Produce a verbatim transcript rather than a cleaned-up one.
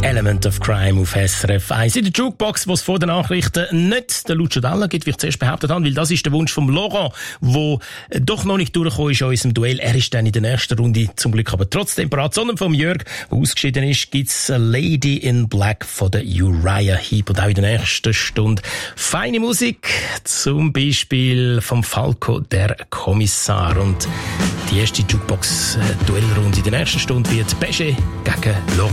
Element of Crime auf S R F eins. In der Jukebox, wo es vor den Nachrichten nicht den Lucio Dalla gibt, wie ich zuerst behauptet habe, weil das ist der Wunsch von Laurent, der doch noch nicht durchgekommen ist in unserem Duell. Er ist dann in der nächsten Runde zum Glück aber trotzdem parat. Sondern vom Jörg, der ausgeschieden ist, gibt's a Lady in Black von der Uriah Heep. Und auch in der nächsten Stunde feine Musik, zum Beispiel vom Falco, der Kommissar. Und die erste Jukebox-Duellrunde in der nächsten Stunde wird Pesce gegen Laurent.